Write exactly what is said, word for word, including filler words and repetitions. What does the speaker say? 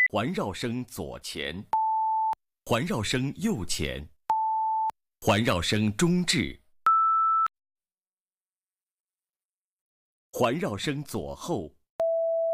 环绕声左前，环绕声右前，环绕声中置，环绕声左后，